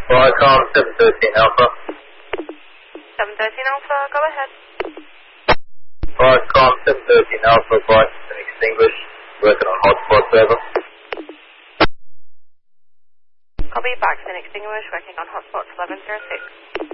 Viacom 713 Alpha. 713 Alpha, go ahead. Viacom 713 Alpha, lights been extinguished. Working on hotspot server. Copy, box been extinguished, working on hotspot 1106.